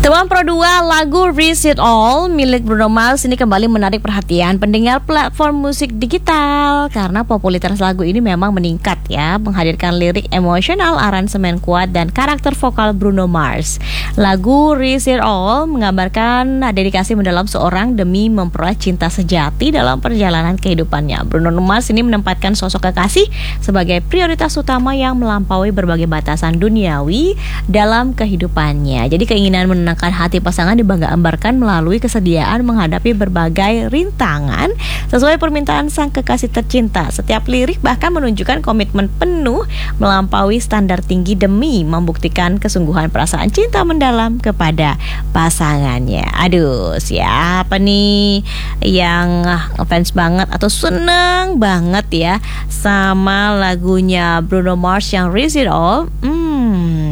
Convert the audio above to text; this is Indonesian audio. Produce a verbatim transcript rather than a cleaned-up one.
Teman Pro dua, lagu Risk It All milik Bruno Mars ini kembali menarik perhatian pendengar platform musik digital karena popularitas lagu ini memang meningkat ya, menghadirkan lirik emosional, aransemen kuat, dan karakter vokal Bruno Mars. Lagu Risk It All menggambarkan dedikasi mendalam seorang demi memperoleh cinta sejati dalam perjalanan kehidupannya. Bruno Mars ini menempatkan sosok kekasih sebagai prioritas utama yang melampaui berbagai batasan duniawi dalam kehidupannya. Jadi keinginan menenangkan hati pasangan dibangga-ambarkan melalui kesediaan menghadapi berbagai rintangan sesuai permintaan sang kekasih tercinta. Setiap lirik bahkan menunjukkan komitmen penuh melampaui standar tinggi demi membuktikan kesungguhan perasaan cinta mendalam kepada pasangannya. Aduh, siapa nih yang ngefans banget atau seneng banget ya sama lagunya Bruno Mars yang Risk It All? Hmm